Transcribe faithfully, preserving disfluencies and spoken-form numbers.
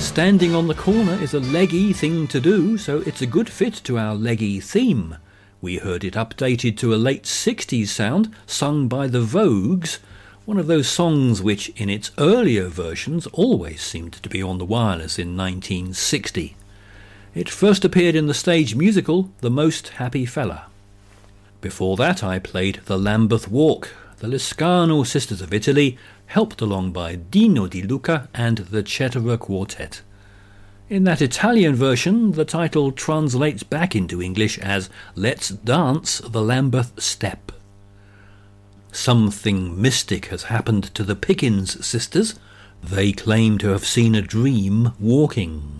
Standing on the corner is a leggy thing to do, so it's a good fit to our leggy theme. We heard it updated to a late sixties sound, sung by the Vogues, one of those songs which, in its earlier versions, always seemed to be on the wireless in nineteen sixty. It first appeared in the stage musical The Most Happy Fella. Before that I played The Lambeth Walk, the Lescano Sisters of Italy, helped along by Dino Di Luca and the Cetera Quartet. In that Italian version, the title translates back into English as Let's Dance the Lambeth Step. Something mystic has happened to the Pickens sisters. They claim to have seen a dream walking.